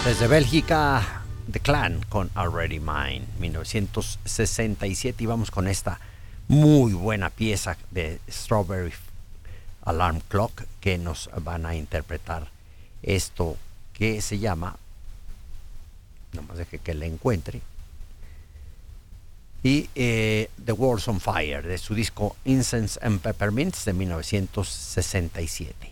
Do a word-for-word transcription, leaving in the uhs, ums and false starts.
Desde Bélgica, The Clan con Already Mine, mil novecientos sesenta y siete. Y vamos con esta muy buena pieza de Strawberry Alarm Clock, que nos van a interpretar esto que se llama, nomás deje que la encuentre, y eh, The World's on Fire, de su disco Incense and Peppermints de mil novecientos sesenta y siete.